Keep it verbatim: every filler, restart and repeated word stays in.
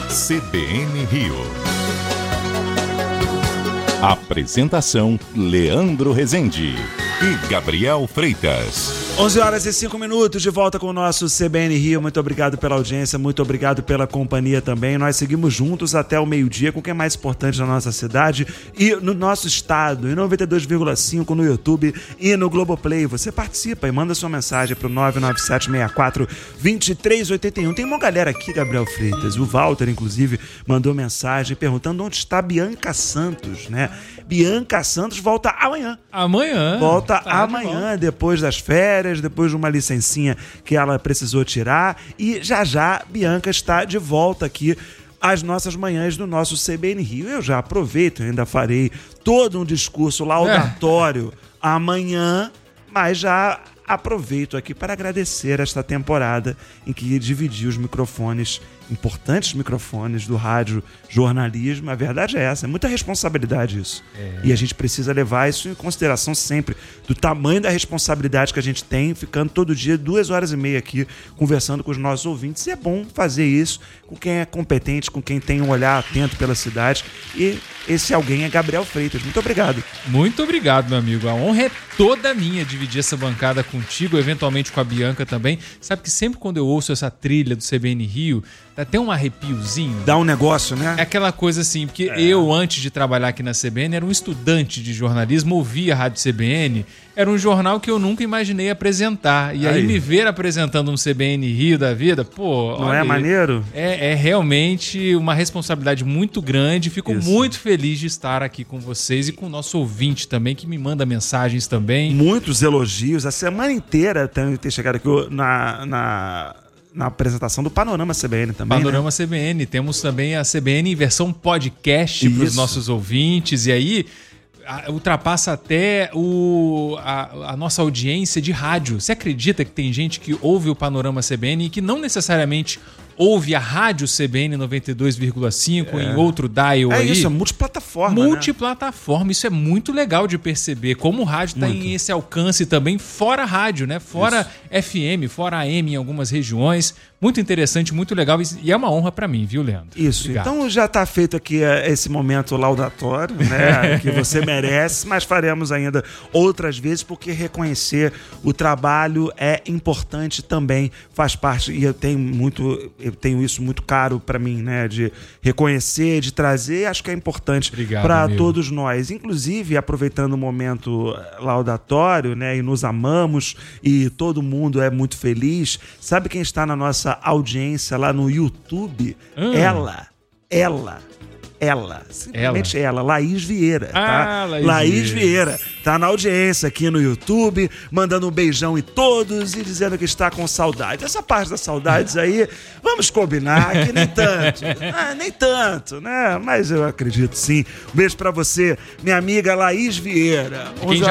C B N Rio. Apresentação: Leandro Rezende e Gabriel Freitas. onze horas e cinco minutos, de volta com o nosso C B N Rio. Muito obrigado pela audiência, muito obrigado pela companhia também. Nós seguimos juntos até o meio-dia com o que é mais importante na nossa cidade e no nosso estado, em noventa e dois vírgula cinco no YouTube e no Globoplay. Você participa e manda sua mensagem para o nove nove sete seis quatro dois três oito um. Tem uma galera aqui, Gabriel Freitas, o Walter, inclusive, mandou mensagem perguntando onde está Bianca Santos, né? Bianca Santos volta amanhã. Amanhã. Volta tá amanhã, de depois das férias, depois de uma licencinha que ela precisou tirar. E já já Bianca está de volta aqui às nossas manhãs do nosso C B N Rio. Eu já aproveito, ainda farei todo um discurso laudatório é. amanhã, mas já aproveito aqui para agradecer esta temporada em que dividi os microfones, importantes microfones do rádio jornalismo. A verdade é essa, é muita responsabilidade isso. É. E a gente precisa levar isso em consideração sempre, do tamanho da responsabilidade que a gente tem, ficando todo dia duas horas e meia aqui conversando com os nossos ouvintes. E é bom fazer isso com quem é competente, com quem tem um olhar atento pela cidade. E esse alguém é Gabriel Freitas. Muito obrigado. Muito obrigado, meu amigo. A honra é toda minha dividir essa bancada contigo, eventualmente com a Bianca também. Sabe que sempre quando eu ouço essa trilha do C B N Rio, dá até um arrepiozinho. Dá um negócio, né? É aquela coisa assim, porque é. eu, antes de trabalhar aqui na C B N, era um estudante de jornalismo, ouvia a Rádio C B N, era um jornal que eu nunca imaginei apresentar. E aí, aí me ver apresentando um C B N Rio da vida, pô... Não olha, é maneiro? É, é realmente uma responsabilidade muito grande. Fico Isso. muito feliz de estar aqui com vocês e com o nosso ouvinte também, que me manda mensagens também. Muitos elogios. A semana inteira tem, tem chegado aqui na... na... na apresentação do Panorama C B N também, Panorama né? C B N. Temos também a C B N em versão podcast para os nossos ouvintes. E aí a, ultrapassa até o, a, a nossa audiência de rádio. Você acredita que tem gente que ouve o Panorama C B N e que não necessariamente ouve a rádio C B N noventa e dois vírgula cinco é. em outro dial é aí? É isso, é multiplataforma, Multiplataforma, né? Isso é muito legal de perceber. Como o rádio tem esse alcance também fora rádio, né? Fora isso. F M, fora A M em algumas regiões. Muito interessante, muito legal. E é uma honra pra mim, viu, Leandro? Isso. Obrigado. Então já tá feito aqui esse momento laudatório, né? Que você merece, mas faremos ainda outras vezes, porque reconhecer o trabalho é importante também, faz parte, e eu tenho muito... Eu tenho isso muito caro para mim, né? De reconhecer, de trazer, acho que é importante para todos nós. Inclusive, aproveitando o momento laudatório, né? E nos amamos e todo mundo é muito feliz. Sabe quem está na nossa audiência lá no YouTube? Hum. Ela, ela. Ela, simplesmente ela, ela Laís Vieira, tá? Ah, Laís, Laís Vieira. Vieira, tá na audiência aqui no YouTube, mandando um beijão em todos e dizendo que está com saudade. Essa parte das saudades aí, vamos combinar que nem tanto, ah, nem tanto, né? Mas eu acredito sim. Um beijo pra você, minha amiga Laís Vieira.